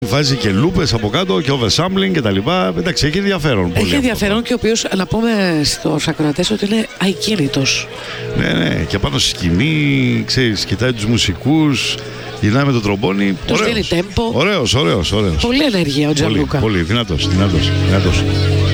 βάζει και λούπες από κάτω και oversampling και τα λοιπά. Εντάξει, έχει ενδιαφέρον. Έχει ενδιαφέρον και ο οποίος, να πούμε στους ακροατές, ότι είναι ακίνητος. Ναι, και πάνω στη σκηνή, ξέρεις, κοιτάει τους μουσικούς, γυρνάει με το τρομπόνι. Τους δίνει τέμπο. Ωραίος. Πολύ ενεργεία ο Τζανλούκα. Πολύ δυνατός.